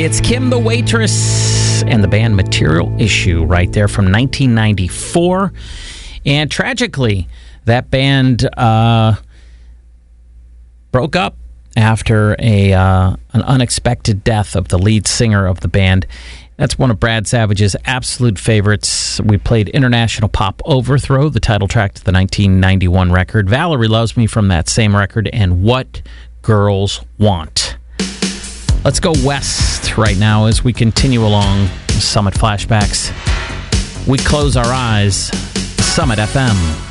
It's Kim the Waitress and the band Material Issue right there from 1994. And tragically, that band broke up after an unexpected death of the lead singer of the band. That's one of Brad Savage's absolute favorites. We played International Pop Overthrow, the title track to the 1991 record. Valerie Loves Me from that same record, and What Girls Want. Let's go west right now as we continue along Summit Flashbacks. We close our eyes. Summit FM.